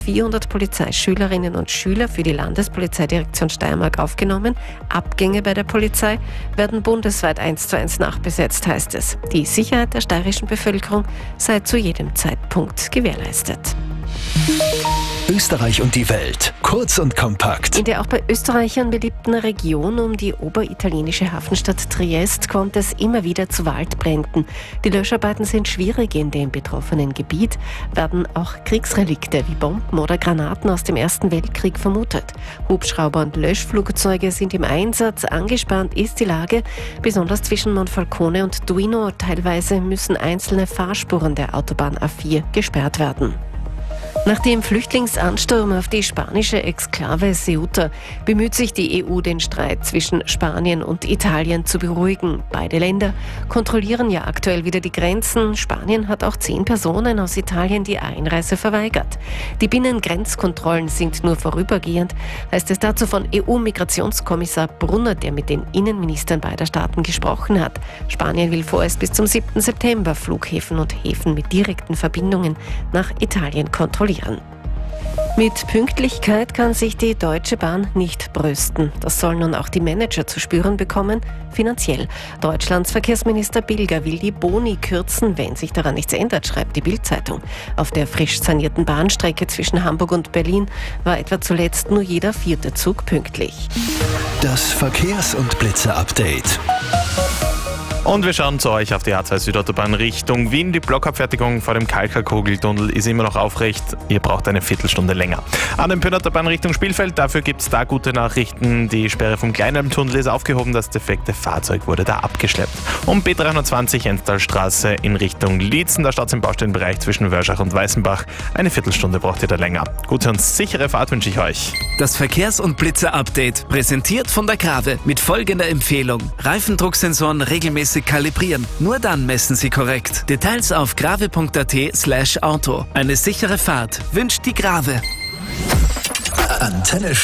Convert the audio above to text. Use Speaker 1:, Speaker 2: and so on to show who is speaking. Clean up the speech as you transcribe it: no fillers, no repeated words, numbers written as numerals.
Speaker 1: 400 Polizeischülerinnen und Schüler für die Landespolizeidirektion Steiermark aufgenommen. Abgänge bei der Polizei werden bundesweit 1:1 nachbesetzt, heißt es. Die Sicherheit der steirischen Bevölkerung sei zu jedem Zeitpunkt gewährleistet.
Speaker 2: Österreich und die Welt. Kurz und kompakt.
Speaker 1: In der auch bei Österreichern beliebten Region um die oberitalienische Hafenstadt Triest kommt es immer wieder zu Waldbränden. Die Löscharbeiten sind schwierig. In dem betroffenen Gebiet werden auch Kriegsrelikte wie Bomben oder Granaten aus dem Ersten Weltkrieg vermutet. Hubschrauber und Löschflugzeuge sind im Einsatz. Angespannt ist die Lage, besonders zwischen Monfalcone und Duino. Teilweise müssen einzelne Fahrspuren der Autobahn A4 gesperrt werden. Nach dem Flüchtlingsansturm auf die spanische Exklave Ceuta bemüht sich die EU, den Streit zwischen Spanien und Italien zu beruhigen. Beide Länder kontrollieren ja aktuell wieder die Grenzen. Spanien hat auch 10 Personen aus Italien die Einreise verweigert. Die Binnengrenzkontrollen sind nur vorübergehend, heißt es dazu von EU-Migrationskommissar Brunner, der mit den Innenministern beider Staaten gesprochen hat. Spanien will vorerst bis zum 7. September Flughäfen und Häfen mit direkten Verbindungen nach Italien kontrollieren. Mit Pünktlichkeit kann sich die Deutsche Bahn nicht brüsten. Das sollen nun auch die Manager zu spüren bekommen, finanziell. Deutschlands Verkehrsminister Bilger will die Boni kürzen, wenn sich daran nichts ändert, schreibt die Bild-Zeitung. Auf der frisch sanierten Bahnstrecke zwischen Hamburg und Berlin war etwa zuletzt nur jeder 4. Zug pünktlich.
Speaker 2: Das Verkehrs- und Blitzer-Update.
Speaker 3: Und wir schauen zu euch auf die A2 Südautobahn Richtung Wien. Die Blockabfertigung vor dem Kalkalkugeltunnel ist immer noch aufrecht. Ihr braucht eine Viertelstunde länger. An der Pöhnautobahn Richtung Spielfeld, dafür gibt es da gute Nachrichten. Die Sperre vom Kleinalmtunnel ist aufgehoben. Das defekte Fahrzeug wurde da abgeschleppt. Und B320 Enstalstraße in Richtung Liezen. Da staut es im Baustellenbereich zwischen Wörschach und Weißenbach. Eine Viertelstunde braucht ihr da länger. Gute und sichere Fahrt wünsche ich euch.
Speaker 4: Das Verkehrs- und Blitzer-Update, präsentiert von der Grave mit folgender Empfehlung. Reifendrucksensoren regelmäßig kalibrieren. Nur dann messen sie korrekt. Details auf grave.at/auto. Eine sichere Fahrt wünscht die Grave.
Speaker 2: Antenne